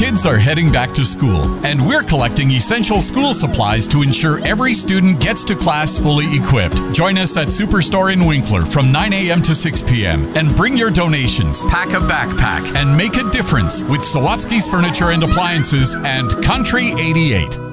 Kids are heading back to school, and we're collecting essential school supplies to ensure every student gets to class fully equipped. Join us at Superstore in Winkler from 9 a.m. to 6 p.m. and bring your donations. Pack a backpack and make a difference with Sawatsky's Furniture and Appliances and Country 88.